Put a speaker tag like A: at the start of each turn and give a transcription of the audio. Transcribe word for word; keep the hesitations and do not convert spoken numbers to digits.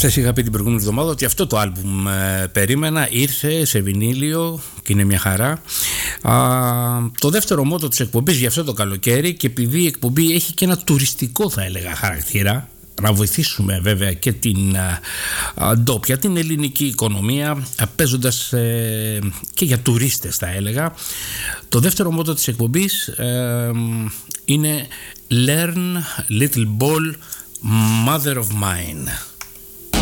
A: Σας είχα πει την προηγούμενη εβδομάδα ότι αυτό το άλμπουμ ε, περίμενα, ήρθε σε βινίλιο και είναι μια χαρά. Α, το δεύτερο μότο της εκπομπής για αυτό το καλοκαίρι, και επειδή η εκπομπή έχει και ένα τουριστικό, θα έλεγα, χαρακτήρα, να βοηθήσουμε βέβαια και την α, ντόπια, την ελληνική οικονομία, παίζοντας ε, και για τουρίστες, θα έλεγα. Το δεύτερο μότο της εκπομπής ε, είναι Learn Little Ball Mother of Mine.